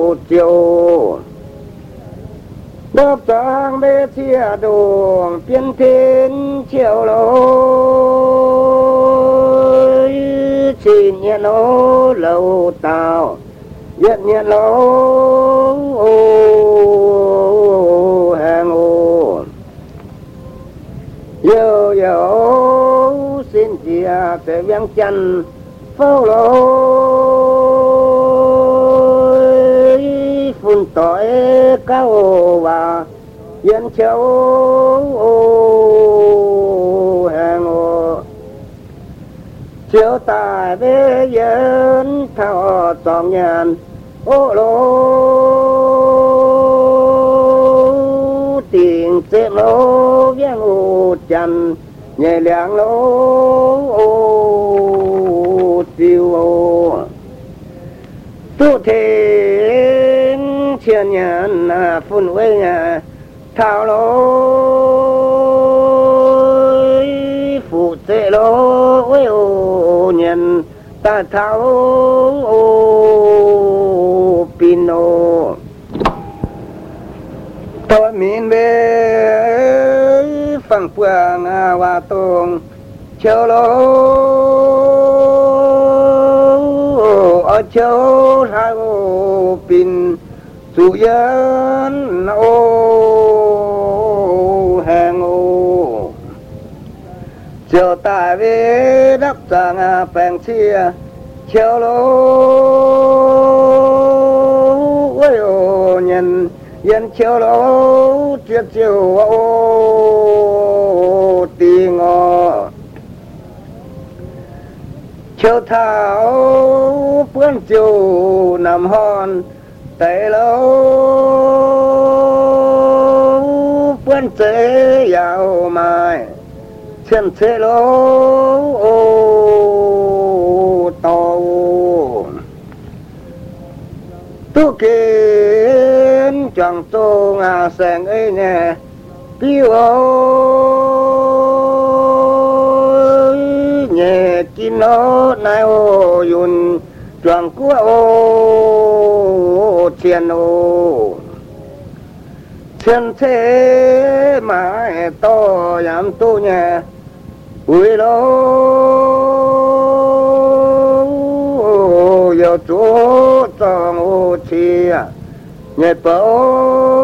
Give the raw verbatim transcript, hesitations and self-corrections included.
chiều đớp trang bê chia đường biến thiên chiều lối chỉ nhiên lố lâu tàu nhất nhiên lố hàng ô yêu yêu xin chia sẽ viếng chân phâu lối phun tỏi cao và yên châu hàng ô chiếu tài với dân thọ tròn nhàn ô lô tiền xếp lô viếng ô chăn nhẹ làng lô ô tiêu ô tu thiên thiên nhàn phun với nhà thảo lô phụ sẽ lô với ô nhân ta thảo ô pino tôi min về phẳng phượng và tông châu lô ở châu hai ô pin chủ dân ô hàng ô chiều tại về đắp sang bèn chia chiều lô ôi ô nhân dân chiều lô chiều chiều ô tì ngò chiều thảo bướn chiều nằm hòn tây lâu bướn chế giàu mai chân chế lô ô tàu tu kiến chẳng tô ngà sàng ấy nè tiêu nhẹ kín nó nai ô yun choàng cua ô chiên ô chiên thế mà to dám tu nhẹ ui lô yêu chúa trong ô chia nhẹ bố